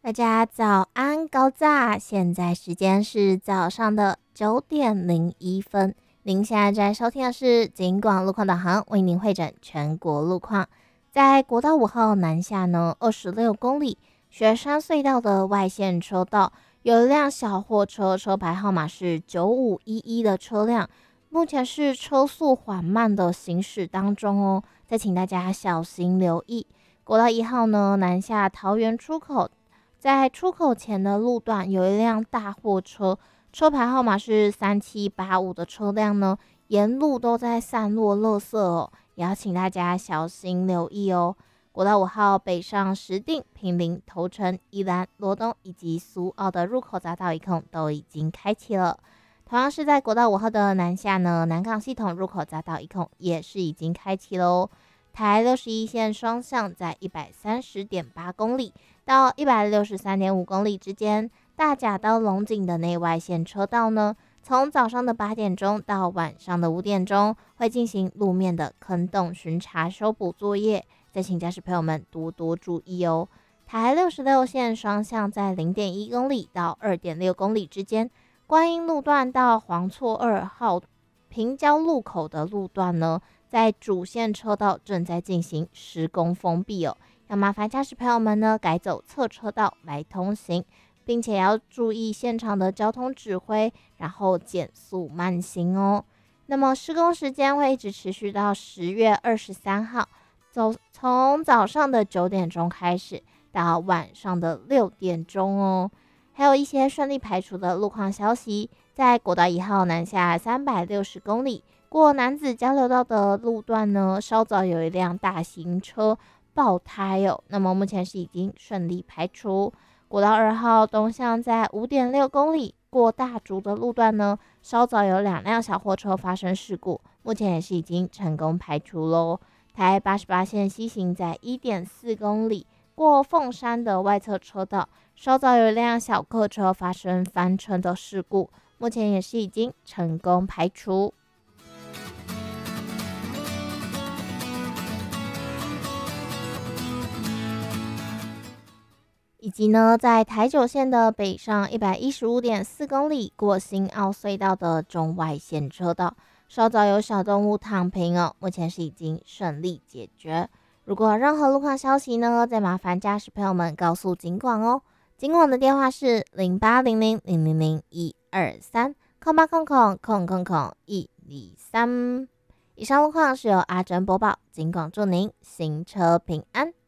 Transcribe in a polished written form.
大家早安，高炸！现在时间是早上的9:01。您现在在收听的是警广路况导航，为您会诊全国路况。在国道5号南下呢26公里雪山隧道的外线车道，有一辆小货车，车牌号码是9511的车辆，目前是车速缓慢的行驶当中哦，再请大家小心留意。国道1号呢南下桃园出口，在出口前的路段有一辆大货车，车牌号码是3785的车辆呢，沿路都在散落垃圾哦，也要请大家小心留意哦。国道5号北上石碇、坪林、头城、宜兰、罗东以及苏澳的入口匝道一控都已经开启了。同样是在国道5号的南下呢，南港系统入口匝道一控也是已经开启喽。台61线双向在130.8公里到163.5公里之间，大甲到龙井的内外线车道呢，从早上的8点钟到晚上的5点钟，会进行路面的坑洞巡查修补作业，再请驾驶朋友们多多注意哦。台66线双向在0.1公里到2.6公里之间，观音路段到黄厝2号平交路口的路段呢，在主线车道正在进行施工封闭哦，要麻烦驾驶朋友们呢改走侧车道来通行，并且要注意现场的交通指挥，然后减速慢行哦。那么施工时间会一直持续到10月23号，从早上的9点钟开始到晚上的6点钟哦。还有一些顺利排除的路况消息，在国道1号南下360公里过南子交流道的路段呢，稍早有一辆大型车爆胎哦，那么目前是已经顺利排除。国道2号东向在5.6公里过大竹的路段呢，稍早有2辆小货车发生事故，目前也是已经成功排除喽。台88线西行在1.4公里过凤山的外侧车道，稍早有一辆小客车发生翻车的事故，目前也是已经成功排除。以及呢，在台9线的北上115.4公里过新澳隧道的中外线车道，稍早有小动物躺平哦，目前是已经顺利解决。如果有任何路况消息呢，再麻烦驾驶朋友们告诉警广哦。警广的电话是0800000123，0800000123。以上路况是由阿珍播报，警广祝您行车平安。